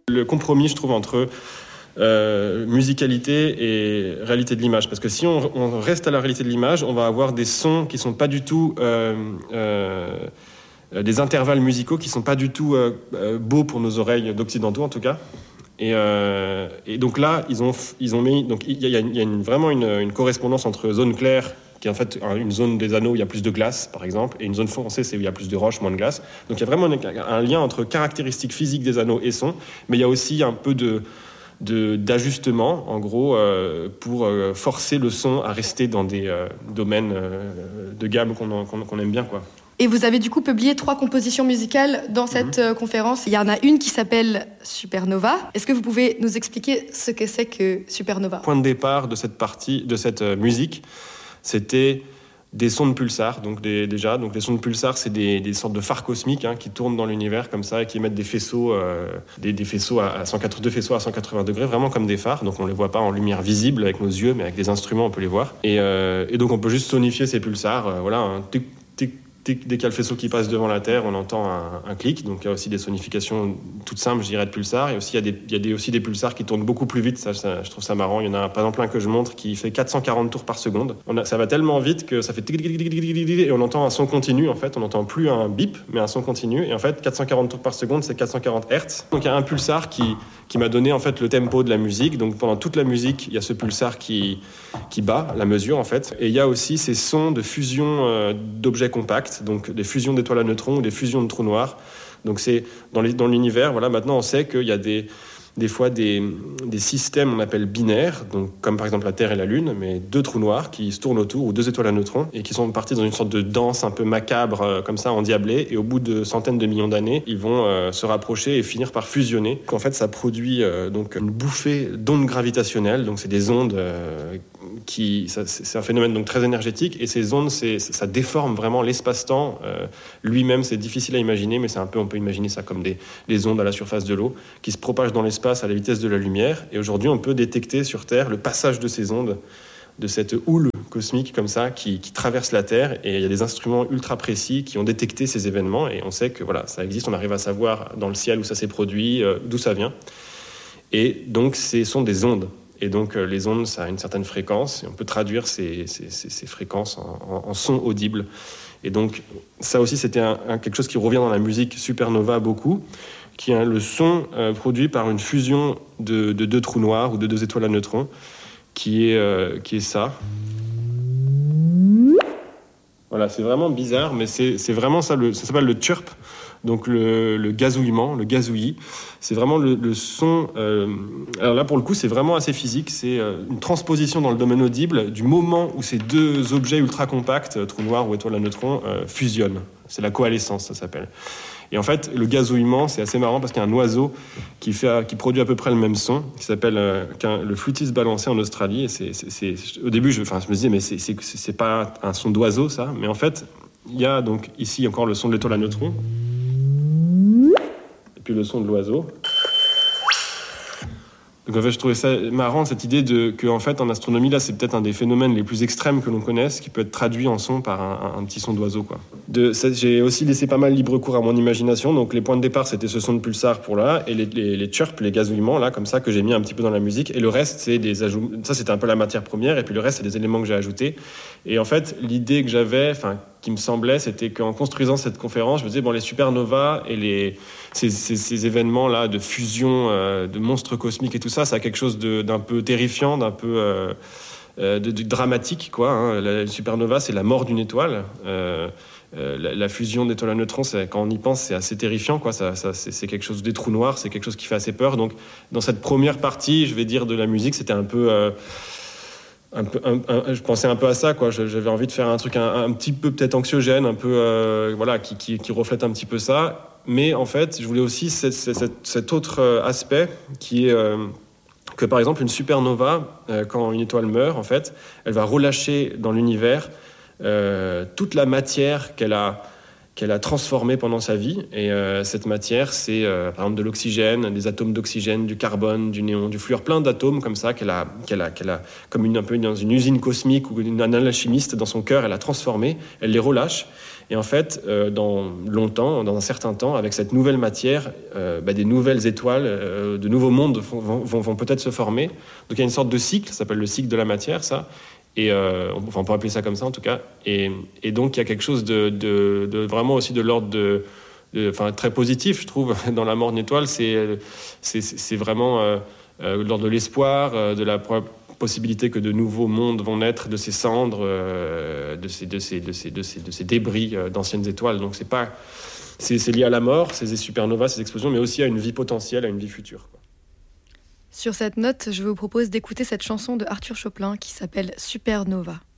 Le compromis, je trouve, entre musicalité et réalité de l'image. Parce que si on reste à la réalité de l'image, on va avoir des sons qui sont pas du tout... des intervalles musicaux qui sont pas du tout beaux pour nos oreilles d'occidentaux, en tout cas. Et donc là, ils ont mis... Donc il y a vraiment une correspondance entre zone claire, qui est en fait une zone des anneaux où il y a plus de glace, par exemple, et une zone foncée, c'est où il y a plus de roches, moins de glace. Donc il y a vraiment un lien entre caractéristiques physiques des anneaux et son, mais il y a aussi un peu d'ajustement, en gros, pour forcer le son à rester dans des domaines de gamme qu'on aime bien, quoi. Et vous avez du coup publié 3 compositions musicales dans cette conférence. Il y en a une qui s'appelle Supernova. Est-ce que vous pouvez nous expliquer ce que c'est que Supernova ? Le point de départ de cette musique, c'était des sons de pulsars. Donc les sons de pulsars, c'est des sortes de phares cosmiques qui tournent dans l'univers comme ça et qui émettent des faisceaux, des faisceaux à 180 degrés, vraiment comme des phares. Donc on les voit pas en lumière visible avec nos yeux, mais avec des instruments on peut les voir. Et donc on peut juste sonifier ces pulsars. Dès qu'il y a le faisceau qui passe devant la Terre, on entend un clic. Donc il y a aussi des sonifications toutes simples, je dirais, de pulsars. Et aussi il y a aussi des pulsars qui tournent beaucoup plus vite. Ça, je trouve ça marrant. Il y en a par exemple un que je montre qui fait 440 tours par seconde. Ça va tellement vite que ça fait et on entend un son continu. En fait, on n'entend plus un bip, mais un son continu. Et en fait, 440 tours par seconde, c'est 440 Hertz. Donc il y a un pulsar qui m'a donné en fait le tempo de la musique. Donc pendant toute la musique, il y a ce pulsar qui bat la mesure en fait. Et il y a aussi ces sons de fusion d'objets compacts. Donc des fusions d'étoiles à neutrons ou des fusions de trous noirs. Donc c'est dans l'univers, voilà, maintenant on sait qu'il y a des fois des systèmes on appelle binaires, donc comme par exemple la Terre et la Lune, mais 2 trous noirs qui se tournent autour, ou 2 étoiles à neutrons, et qui sont partis dans une sorte de danse un peu macabre, comme ça, endiablée, et au bout de centaines de millions d'années, ils vont se rapprocher et finir par fusionner. En fait, ça produit donc une bouffée d'ondes gravitationnelles, donc c'est des ondes c'est un phénomène donc très énergétique, et ces ondes, ça déforme vraiment l'espace-temps. Lui-même, c'est difficile à imaginer, mais on peut imaginer ça comme des ondes à la surface de l'eau qui se propagent dans l'espace à la vitesse de la lumière. Et aujourd'hui, on peut détecter sur Terre le passage de ces ondes, de cette houle cosmique comme ça qui traverse la Terre. Et il y a des instruments ultra précis qui ont détecté ces événements. Et on sait que voilà, ça existe, on arrive à savoir dans le ciel où ça s'est produit, d'où ça vient. Et donc, ce sont des ondes. Et donc, les ondes, ça a une certaine fréquence, et on peut traduire ces fréquences en sons audibles. Et donc, ça aussi, c'était quelque chose qui revient dans la musique Supernova beaucoup, qui est le son produit par une fusion de 2 trous noirs ou de 2 étoiles à neutrons, qui est ça. Voilà, c'est vraiment bizarre, mais c'est vraiment ça. Ça s'appelle le chirp. Donc le gazouillement, le gazouillis, c'est vraiment le son... alors là, pour le coup, c'est vraiment assez physique. C'est une transposition dans le domaine audible du moment où ces 2 objets ultra compacts, trou noir ou étoile à neutrons, fusionnent. C'est la coalescence, ça s'appelle. Et en fait, le gazouillement, c'est assez marrant parce qu'il y a un oiseau qui produit à peu près le même son, qui s'appelle le flutis balancé en Australie. Et au début, je me disais, mais c'est pas un son d'oiseau, ça. Mais en fait, il y a donc ici encore le son de l'étoile à neutrons. Et puis le son de l'oiseau. Donc en fait, je trouvais ça marrant, cette idée que en fait, en astronomie, là, c'est peut-être un des phénomènes les plus extrêmes que l'on connaisse, qui peut être traduit en son par un petit son d'oiseau, quoi. J'ai aussi laissé pas mal libre cours à mon imagination. Donc les points de départ, c'était ce son de pulsar pour là, et les chirps, les gazouillements, là, comme ça, que j'ai mis un petit peu dans la musique. Et le reste, c'est des ajouts. Ça, c'était un peu la matière première, et puis le reste, c'est des éléments que j'ai ajoutés. Et en fait, l'idée que j'avais, qui me semblait, c'était qu'en construisant cette conférence, je me disais, bon, les supernovas et ces événements-là de fusion, de monstres cosmiques et tout ça, ça a quelque chose d'un peu terrifiant, d'un peu de dramatique, quoi. La supernova, c'est la mort d'une étoile. La fusion d'étoiles à neutrons, quand on y pense, c'est assez terrifiant, quoi. C'est quelque chose, des trous noirs, c'est quelque chose qui fait assez peur. Donc, dans cette première partie, je vais dire, de la musique, c'était un peu... je pensais un peu à ça, quoi. J'avais envie de faire un truc un petit peu peut-être anxiogène, un peu voilà, qui reflète un petit peu ça. Mais en fait, je voulais aussi cet autre aspect qui est que par exemple une supernova, quand une étoile meurt, en fait, elle va relâcher dans l'univers toute la matière qu'elle a transformée pendant sa vie. Et cette matière, c'est par exemple de l'oxygène, des atomes d'oxygène, du carbone, du néon, du fluor, plein d'atomes comme ça qu'elle a comme un peu dans une usine cosmique ou un alchimiste dans son cœur, elle a transformé, elle les relâche. Et en fait, dans un certain temps, avec cette nouvelle matière, des nouvelles étoiles, de nouveaux mondes vont peut-être se former. Donc il y a une sorte de cycle, ça s'appelle le cycle de la matière, ça. Et on peut appeler ça comme ça en tout cas. Et donc il y a quelque chose de vraiment aussi de l'ordre très positif, je trouve, dans la mort d'une étoile. C'est vraiment l'ordre de l'espoir, de la possibilité que de nouveaux mondes vont naître de ces cendres, de ces débris d'anciennes étoiles. Donc c'est lié à la mort, ces supernovas, ces explosions, mais aussi à une vie potentielle, à une vie future, quoi. Sur cette note, je vous propose d'écouter cette chanson de Arthur Chopin qui s'appelle Supernova.